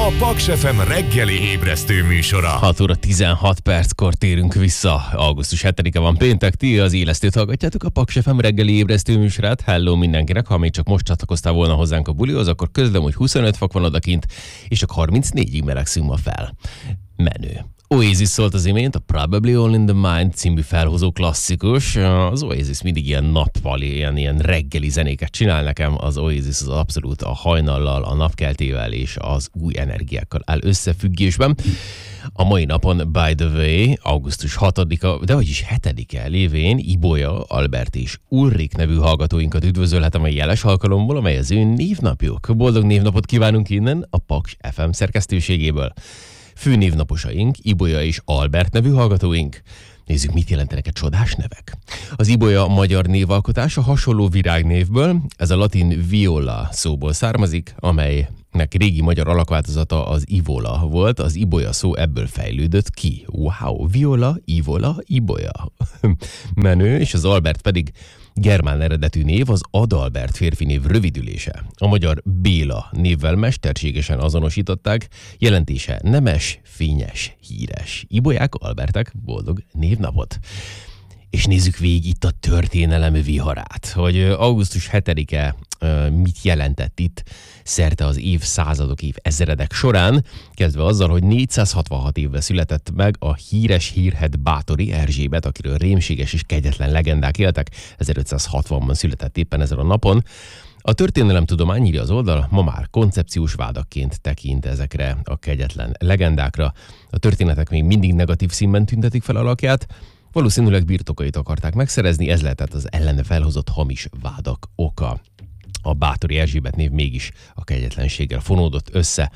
a Paks FM reggeli ébresztő műsora. 6 óra 16 perckor térünk vissza. Augusztus 7-e van péntek, ti az élesztőt hallgatjátok, a Paks FM reggeli ébresztő műsorát. Hello mindenkinek, ha még csak most csatlakoztál volna hozzánk a bulihoz, akkor közlöm, hogy 25 fok van odakint, és csak 34-ig melegszünk ma fel. Menő. Oasis szólt az imént, a Probably All in the Mind című felhozó klasszikus. Az Oasis mindig ilyen nappali, ilyen reggeli zenéket csinál nekem. Az Oasis az abszolút a hajnallal, a napkeltével és az új energiákkal áll összefüggésben. A mai napon, by the way, augusztus 6-a, de vagyis 7-e lévén Ibolya, Albert és Ulrik nevű hallgatóinkat üdvözölhetem a jeles alkalomból, amely az ő névnapjuk. Boldog névnapot kívánunk innen a Paks FM szerkesztőségéből. Fő névnaposaink, Ibolya és Albert nevű hallgatóink. Nézzük, mit jelentenek a csodás nevek. Az Ibolya magyar névalkotás a hasonló virágnévből, ez a latin viola szóból származik, amelynek régi magyar alakváltozata az ivola volt, az Ibolya szó ebből fejlődött ki. Wow, viola, ivola, Ibolya. Menő, és az Albert pedig germán eredetű név, az Adalbert férfi név rövidülése. A magyar Béla névvel mesterségesen azonosították, jelentése nemes, fényes, híres. Ibolyák, Albertek, boldog névnapot! És nézzük végig itt a történelem viharát, hogy augusztus 7-e mit jelentett itt szerte az évszázadok, évezredek során, kezdve azzal, hogy 466 évvel született meg a híres hírhedt Báthori Erzsébet, akiről rémséges és kegyetlen legendák éltek, 1560-ban született éppen ezen a napon. A történelemtudomány, írja az oldal, ma már koncepciós vádakként tekint ezekre a kegyetlen legendákra. A történetek még mindig negatív színben tüntetik fel alakját, valószínűleg birtokait akarták megszerezni, ez lehetett az ellene felhozott hamis vádak oka. A Báthori Erzsébet név mégis a kegyetlenséggel fonódott össze.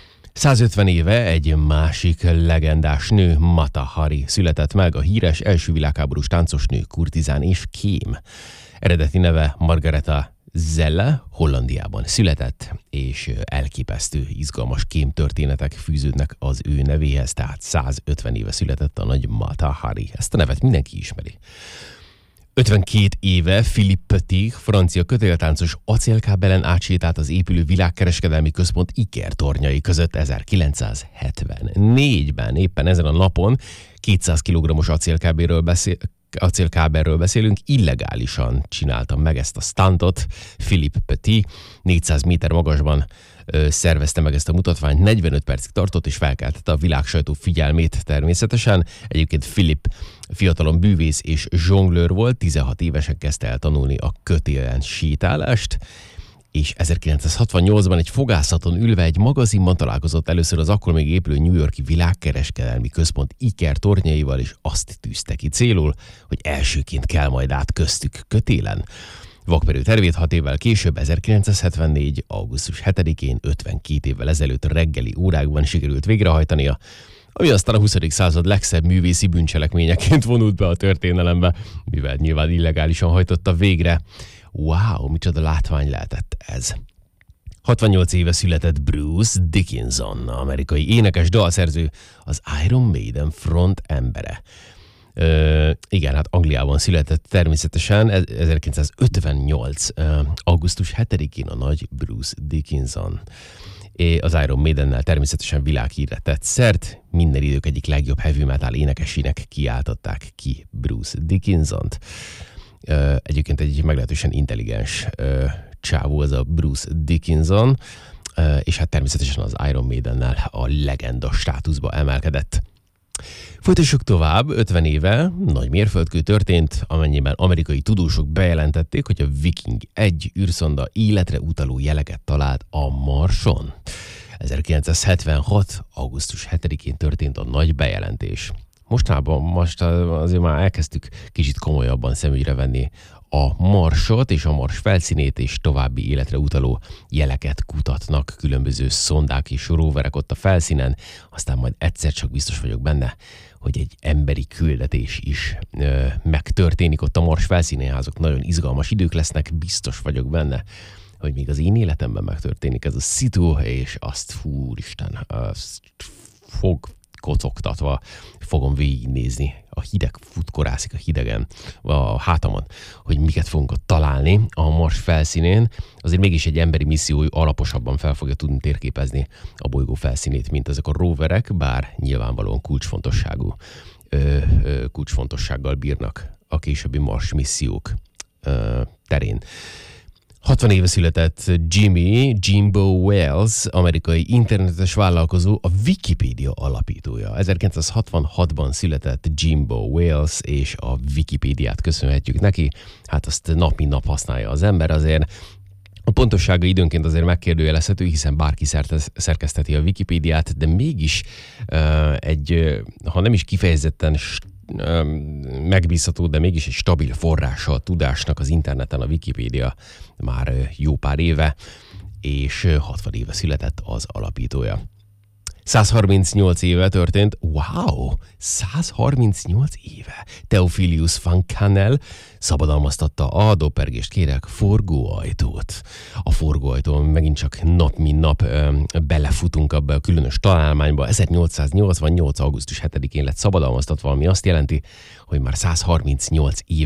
150 éve egy másik legendás nő, Mata Hari született meg, a híres első világháborús táncosnő, kurtizán és kém. Eredeti neve Margareta Zelle, Hollandiában született, és elképesztő, izgalmas kémtörténetek fűződnek az ő nevéhez, tehát 150 éve született a nagy Mata Hari. Ezt a nevet mindenki ismeri. 52 éve Philippe Petit, francia kötéltáncos acélkábelen átsétált az épülő világkereskedelmi központ ikertornyai között 1974-ben. Éppen ezen a napon 200 kg-os acélkábelről beszélünk, illegálisan csináltam meg ezt a stuntot. Philippe Petit 400 méter magasban szervezte meg ezt a mutatványt, 45 percig tartott, és felkeltette a világsajtó figyelmét természetesen. Egyébként Philippe fiatalon bűvész és zsonglőr volt, 16 évesen kezdte el tanulni a kötélen sétálást, és 1968-ban egy fogászaton ülve egy magazinban találkozott először az akkor még épülő New York-i világkereskedelmi központ ikertornyaival, és azt tűzte ki célul, hogy elsőként kell majd át köztük kötélen. Vakmerő tervét 6 évvel később, 1974. augusztus 7-én, 52 évvel ezelőtt reggeli órákban sikerült végrehajtania, ami aztán a 20. század legszebb művészi bűncselekményeként vonult be a történelembe, mivel nyilván illegálisan hajtotta végre. Wow, micsoda látvány lehetett ez. 68 éve született Bruce Dickinson, amerikai énekes, dalszerző, az Iron Maiden front embere. Igen, hát Angliában született természetesen, 1958. augusztus 7-én a nagy Bruce Dickinson. Az Iron Maidennel természetesen világhírre tett szert, minden idők egyik legjobb heavy metal énekesének kiáltották ki Bruce Dickinsont. Egyébként egy meglehetősen intelligens csávó az a Bruce Dickinson, és hát természetesen az Iron Maidennel a legenda státuszba emelkedett. Folytassuk tovább, 50 éve nagy mérföldkő történt, amennyiben amerikai tudósok bejelentették, hogy a Viking 1 űrszonda életre utaló jeleket talált a Marson. 1976. augusztus 7-én történt a nagy bejelentés. Most azért már elkezdtük kicsit komolyabban szemügyre venni a Marsot és a Mars felszínét, és további életre utaló jeleket kutatnak különböző szondák és roverek ott a felszínen, aztán majd egyszer csak biztos vagyok benne, hogy egy emberi küldetés is megtörténik ott a Mars felszínén. Azok nagyon izgalmas idők lesznek, biztos vagyok benne, hogy még az én életemben megtörténik ez a szitu, és azt, úristen, fog kicoktatva fogom végignézni. A hideg futkorászik a hidegen, a hátamon, hogy miket fogunk ott találni a Mars felszínén. Azért mégis egy emberi misszió alaposabban fel fogja tudni térképezni a bolygó felszínét, mint ezek a roverek, bár nyilvánvalóan kulcsfontossággal bírnak a későbbi Mars missziók terén. 60 éve született Jimbo Wales, amerikai internetes vállalkozó, a Wikipédia alapítója. 1966-ban született Jimbo Wales, és a Wikipédiát köszönhetjük neki. Hát azt nap mint nap használja az ember, azért a pontossága időnként azért megkérdőjelezhető, hiszen bárki szerkesztheti a Wikipédiát, de mégis ha nem is kifejezetten megbízható, de mégis egy stabil forrása a tudásnak az interneten a Wikipédia már jó pár éve, és 60 éve született az alapítója. 138 éve történt, 138 éve. Theophilus van Kannel szabadalmaztatta a doppergést kérek forgóajtót. A forgóajtón megint csak nap mint nap belefutunk abba a különös találmányba. 1888. augusztus 7-én lett szabadalmaztatva, ami azt jelenti, hogy már 138 éve